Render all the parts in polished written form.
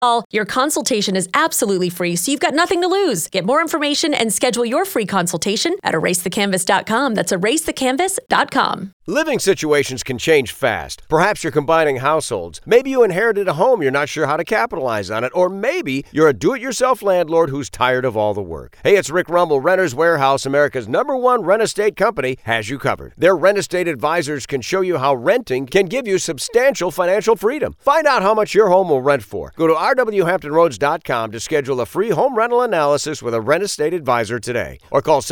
Your consultation is absolutely free, so you've got nothing to lose. Get more information and schedule your free consultation at erasethecanvas.com. That's erasethecanvas.com. Living situations can change fast. Perhaps you're combining households. Maybe you inherited a home you're not sure how to capitalize on it. Or maybe you're a do-it-yourself landlord who's tired of all the work. Hey, it's Rick Rumble. Renters Warehouse, America's #1 rent estate company, has you covered. Their rent estate advisors can show you how renting can give you substantial financial freedom. Find out how much your home will rent for. Go to rwhamptonroads.com to schedule a free home rental analysis with a rent estate advisor today. Or call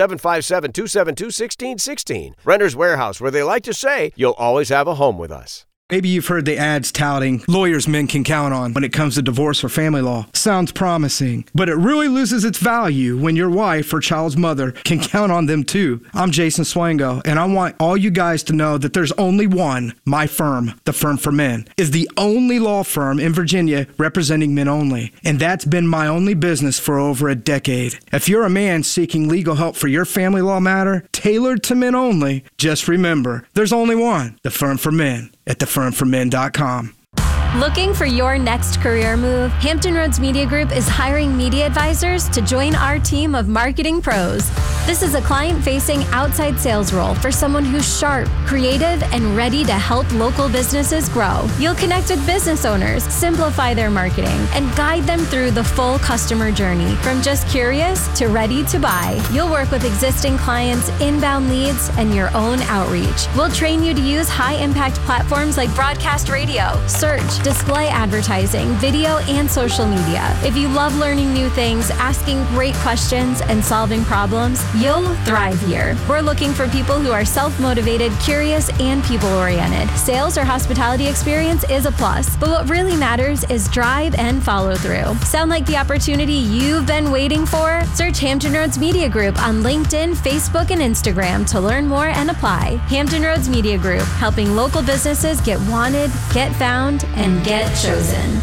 757-272-1616. Renters Warehouse, where they like to say, you'll always have a home with us. Maybe you've heard the ads touting lawyers men can count on when it comes to divorce or family law. Sounds promising, but it really loses its value when your wife or child's mother can count on them too. I'm Jason Swango, and I want all you guys to know that there's only one. My firm, the Firm for Men, is the only law firm in Virginia representing men only, and that's been my only business for over a decade. If you're a man seeking legal help for your family law matter, tailored to men only, just remember, there's only one. The Firm for Men at thefirmformen.com. Looking for your next career move? Hampton Roads Media Group is hiring media advisors to join our team of marketing pros. This is a client-facing outside sales role for someone who's sharp, creative, and ready to help local businesses grow. You'll connect with business owners, simplify their marketing, and guide them through the full customer journey, from just curious to ready to buy. You'll work with existing clients, inbound leads, and your own outreach. We'll train you to use high-impact platforms like broadcast radio, search, display advertising, video, and social media. If you love learning new things, asking great questions, and solving problems, you'll thrive here. We're looking for people who are self-motivated, curious, and people-oriented. Sales or hospitality experience is a plus, but what really matters is drive and follow-through. Sound like the opportunity you've been waiting for? Search Hampton Roads Media Group on LinkedIn, Facebook, and Instagram to learn more and apply. Hampton Roads Media Group, helping local businesses get wanted, get found, and get chosen.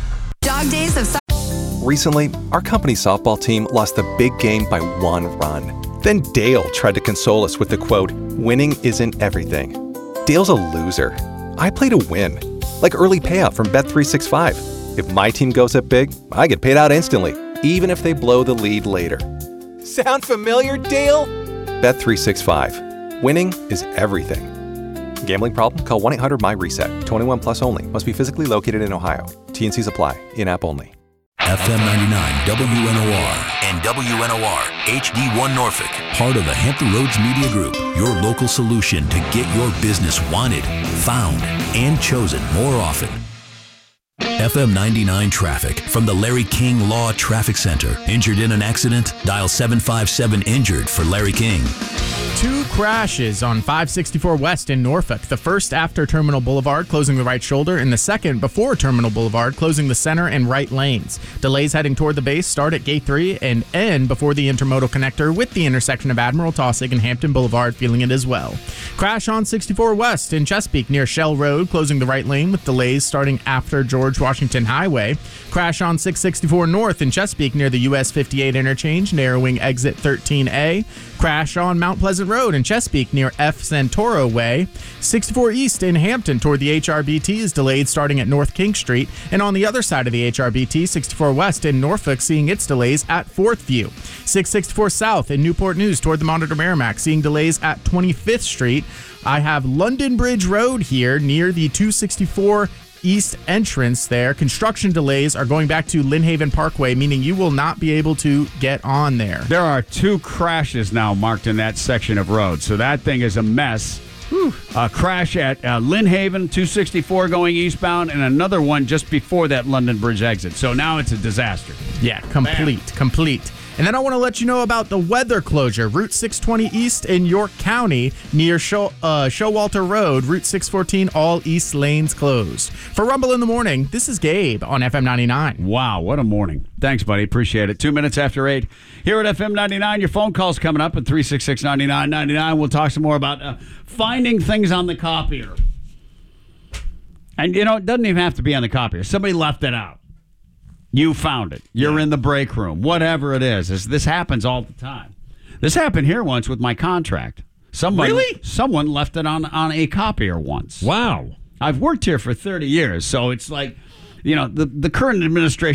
Dog Days of Recently, our company's softball team lost the big game by 1 run. Then Dale tried to console us with the quote, "Winning isn't everything." Dale's a loser. I play to win, like early payout from Bet365. If my team goes up big, I get paid out instantly, even if they blow the lead later. Sound familiar, Dale? Bet365. Winning is everything. Gambling problem? Call 1-800-MY-RESET. 21 plus only. Must be physically located in Ohio. T&Cs apply. In-app only. FM 99 WNOR and WNOR HD1 Norfolk. Part of the Hampton Roads Media Group. Your local solution to get your business wanted, found, and chosen more often. FM 99 traffic from the Larry King Law Traffic Center. Injured in an accident? Dial 757-INJURED for Larry King. 2 crashes on 564 West in Norfolk. The first after Terminal Boulevard, closing the right shoulder, and the second before Terminal Boulevard, closing the center and right lanes. Delays heading toward the base start at Gate 3 and end before the intermodal connector with the intersection of Admiral Taussig and Hampton Boulevard, feeling it as well. Crash on 64 West in Chesapeake near Shell Road, closing the right lane with delays starting after George Washington Highway. Crash on 664 North in Chesapeake near the US 58 interchange, narrowing exit 13A. Crash on Mount Pleasant Road in Chesapeake near F. Santoro Way. 64 East in Hampton toward the HRBT is delayed starting at North King Street. And on the other side of the HRBT, 64 West in Norfolk seeing its delays at 4th View. 664 South in Newport News toward the Monitor Merrimack seeing delays at 25th Street. I have London Bridge Road here near the 264 East entrance there. Construction delays are going back to Lynn Haven Parkway, meaning you will not be able to get on there. There are 2 crashes now marked in that section of road, so that thing is a mess. A crash at Lynn Haven, 264 going eastbound, and another one just before that London Bridge exit. So now it's a disaster. Yeah, complete. And then I want to let you know about the weather closure. Route 620 East in York County near Showalter Road. Route 614, all east lanes closed. For Rumble in the Morning, this is Gabe on FM 99. Wow, what a morning. Thanks, buddy. Appreciate it. 2 minutes after 8 here at FM 99. Your phone call's coming up at 366-9999. We'll talk some more about finding things on the copier. And, you know, it doesn't even have to be on the copier. Somebody left it out. You found it. You're in the break room. Whatever it is. This happens all the time. This happened here once with my contract. Someone left it on a copier once. Wow. I've worked here for 30 years, so it's like, you know, the current administration